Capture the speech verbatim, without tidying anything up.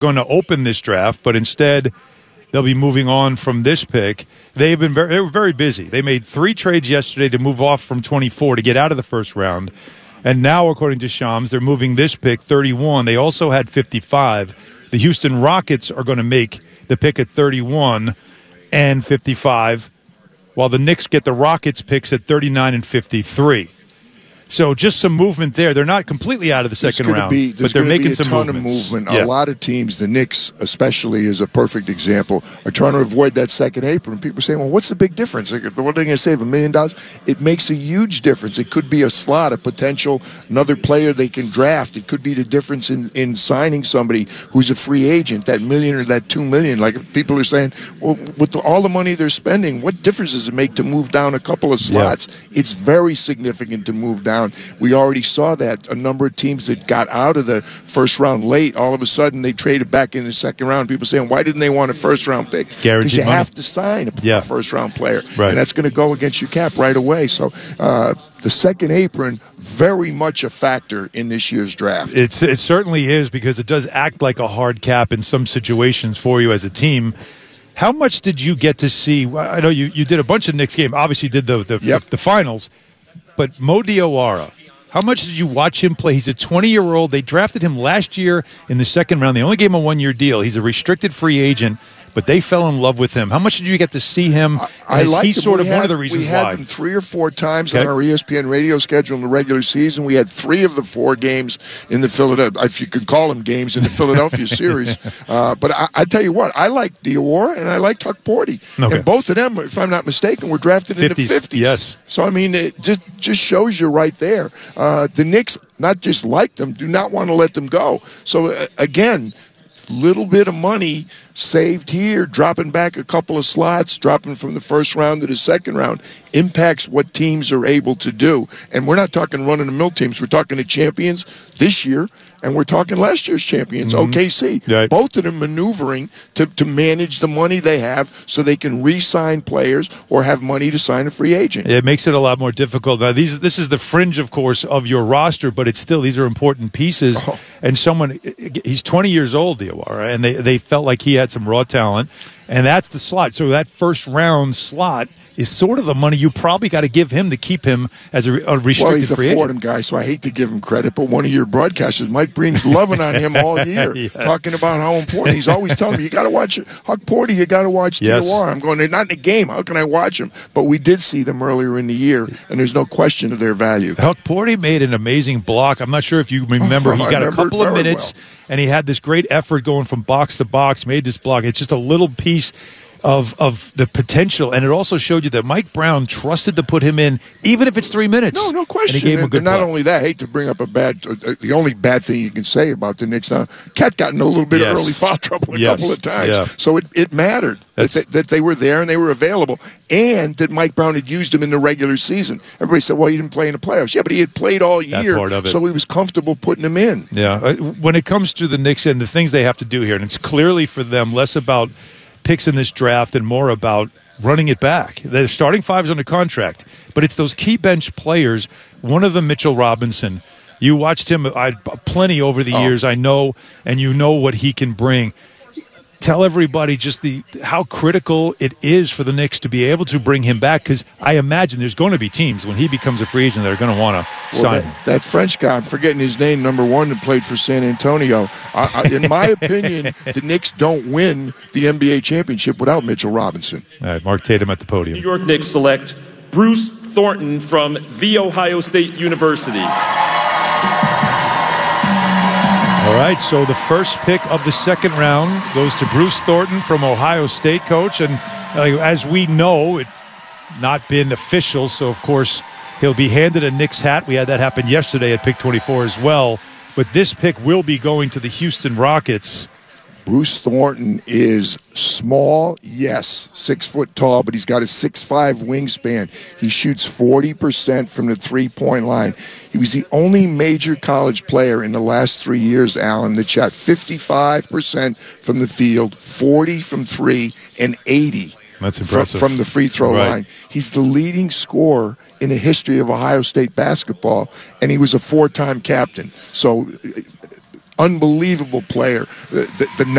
going to open this draft, but instead they'll be moving on from this pick. They've been very, they were very busy. They made three trades yesterday to move off from twenty-four to get out of the first round. And now, according to Shams, they're moving this pick, thirty-one. They also had fifty-five. The Houston Rockets are going to make the pick at thirty-one and fifty-five, while the Knicks get the Rockets picks at thirty-nine and fifty-three. So just some movement there. They're not completely out of the second round, be, but they're making be a some ton movements. Of movement. Yeah. A lot of teams, the Knicks especially is a perfect example, are trying to avoid that second apron. People are saying, well, what's the big difference? Like, what are they going to save, a million dollars? It makes a huge difference. It could be a slot, a potential, another player they can draft. It could be the difference in, in signing somebody who's a free agent, that million or that two million. Like people are saying, well, with the, all the money they're spending, what difference does it make to move down a couple of slots? Yeah. It's very significant to move down. We already saw that a number of teams that got out of the first round late, all of a sudden they traded back in the second round. People saying, why didn't they want a first round pick? Because you money. have to sign a yeah. first round player, right. and that's going to go against your cap right away. So uh, the second apron, very much a factor in this year's draft. It's it certainly is, because it does act like a hard cap in some situations for you as a team. How much did you get to see? I know you, you did a bunch of Knicks games. Obviously, you did the the, yep. the the finals, but Mo Diawara. How much did you watch him play? He's a twenty-year-old. They drafted him last year in the second round. They only gave him a one-year deal. He's a restricted free agent, but they fell in love with him. How much did you get to see him? I, I like he's him. sort we of had, one of the reasons we had why. him three or four times okay. on our E S P N radio schedule in the regular season. We had three of the four games in the Philadelphia, if you could call them games, in the Philadelphia series. Uh, but I, I tell you what, I like Diawara and I like Huck Porty. Okay. And both of them, if I'm not mistaken, were drafted fifties, in the fifties. Yes. So, I mean, it just, just shows you right there. Uh, the Knicks not just like them, do not want to let them go. So, uh, again, little bit of money saved here, dropping back a couple of slots, dropping from the first round to the second round, impacts what teams are able to do. And we're not talking run-of-the-mill teams. We're talking the champions this year, and we're talking last year's champions, mm-hmm. O K C. Right. Both of them maneuvering to, to manage the money they have so they can re-sign players or have money to sign a free agent. It makes it a lot more difficult. Now, these this is the fringe, of course, of your roster, but it's still, these are important pieces. Oh. And someone, he's twenty years old, Diawara, and they, they felt like he had some raw talent, and that's the slot. So that first round slot is sort of the money you probably got to give him to keep him as a, a restricted well, he's a free agent. Fordham guy, so I hate to give him credit, but one of your broadcasters, Mike Breen's loving on him all year, yeah. talking about how important. He's always telling me, you got to watch Huck Porty, you got to watch yes. Diawara. I'm going, they're not in the game. How can I watch them? But we did see them earlier in the year, and there's no question of their value. Huck Porty made an amazing block. I'm not sure if you remember. Oh, he got a couple of minutes, well. and he had this great effort going from box to box, made this block. It's just a little piece of of the potential, and it also showed you that Mike Brown trusted to put him in, even if it's three minutes. No, no question. And he gave him a good and not play. only that, I hate to bring up a bad, uh, the only bad thing you can say about the Knicks now, Cat got in a little bit yes. of early foul trouble a yes. couple of times. Yeah. So it, it mattered that they, that they were there and they were available, and that Mike Brown had used him in the regular season. Everybody said, well, he didn't play in the playoffs. Yeah, but he had played all year, so he was comfortable putting him in. Yeah. When it comes to the Knicks and the things they have to do here, and it's clearly for them less about picks in this draft and more about running it back. The starting five is under contract, but it's those key bench players. One of them, Mitchell Robinson. You watched him I, plenty over the oh. years, I know, and you know what he can bring. Tell everybody just the how critical it is for the Knicks to be able to bring him back, because I imagine there's going to be teams when he becomes a free agent that are going to want to well, sign that, him. That French guy, I'm forgetting his name, number one, that played for San Antonio. I, I, in my opinion, the Knicks don't win the N B A championship without Mitchell Robinson. All right, Mark Tatum at the podium. New York Knicks select Bruce Thornton from The Ohio State University. All right, so the first pick of the second round goes to Bruce Thornton from Ohio State, coach. And uh, as we know, it's not been official, so of course he'll be handed a Knicks hat. We had that happen yesterday at pick twenty-four as well. But this pick will be going to the Houston Rockets. Bruce Thornton is small, yes, six foot tall, but he's got a six five wingspan. He shoots forty percent from the three-point line. He was the only major college player in the last three years, Alan, that shot fifty-five percent from the field, forty from three, and eighty That's impressive. From, from the free throw right. line. He's the leading scorer in the history of Ohio State basketball, and he was a four-time captain. So unbelievable player. The, the, the